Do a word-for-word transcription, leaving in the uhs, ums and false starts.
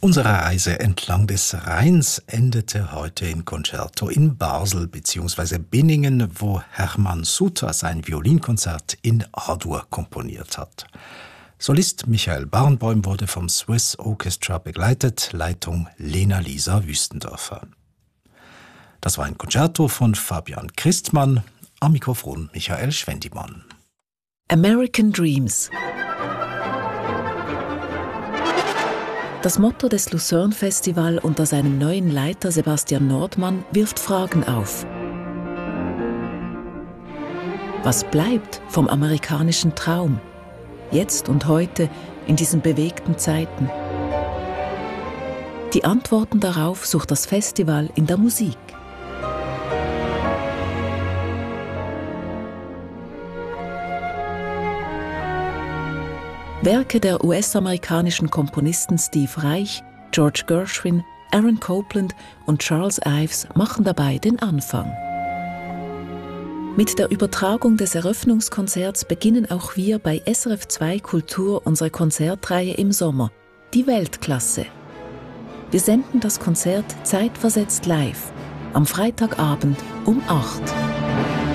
Unsere Reise entlang des Rheins endete heute in Concerto in Basel bzw. Binningen, wo Hermann Suter sein Violinkonzert in A-Dur komponiert hat. Solist Michael Barenboim wurde vom Swiss Orchestra begleitet, Leitung Lena-Lisa Wüstendörfer. Das war ein Concerto von Fabian Christmann, am Mikrofon Michael Schwendimann. American Dreams. Das Motto des Lucerne Festival unter seinem neuen Leiter Sebastian Nordmann wirft Fragen auf. Was bleibt vom amerikanischen Traum? Jetzt und heute, in diesen bewegten Zeiten. Die Antworten darauf sucht das Festival in der Musik. Werke der U S-amerikanischen Komponisten Steve Reich, George Gershwin, Aaron Copland und Charles Ives machen dabei den Anfang. Mit der Übertragung des Eröffnungskonzerts beginnen auch wir bei S R F zwei Kultur unsere Konzertreihe im Sommer, die Weltklasse. Wir senden das Konzert zeitversetzt live, am Freitagabend um acht.